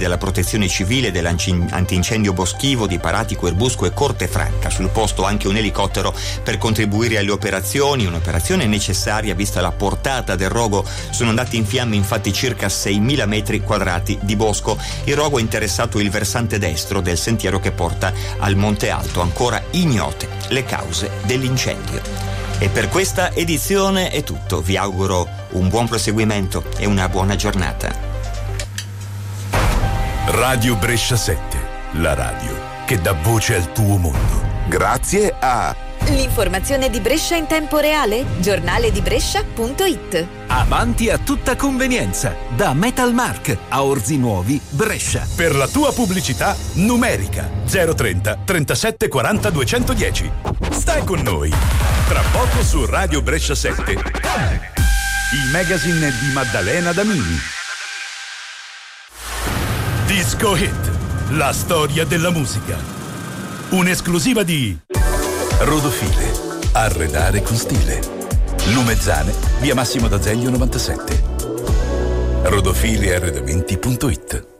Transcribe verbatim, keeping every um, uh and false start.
della Protezione Civile, dell'Antincendio Boschivo di Paratico, Erbusco e Corte Franca. Sul posto anche un elicottero per contribuire alle operazioni, un'operazione necessaria vista la portata del rogo. Sono andati in fiamme infatti circa seimila metri quadrati di bosco. Il rogo ha interessato il versante destro del sentiero che porta al Monte Alto, ancora ignote le cause dell'incendio. E per questa edizione è tutto. Vi auguro un buon proseguimento e una buona giornata. Radio Brescia sette, la radio che dà voce al tuo mondo. Grazie a l'informazione di Brescia in tempo reale, giornale di Brescia punto it. Avanti a tutta convenienza, da Metalmark a Orzi Nuovi, Brescia. Per la tua pubblicità numerica zero trenta trentasette quaranta duecentodieci. Stai con noi. Tra poco su Radio Brescia sette, il magazine di Maddalena Damini. Disco Hit, la storia della musica. Un'esclusiva di Rodofile, arredare con stile. Lumezzane, via Massimo d'Azeglio novantasette. rodofile arredamenti punto it.